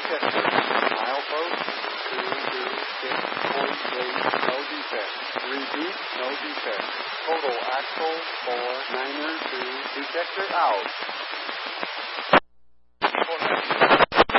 detector. Milepost 226.8, no defect. Repeat, no defect. Total axle for Niner 2, detector out.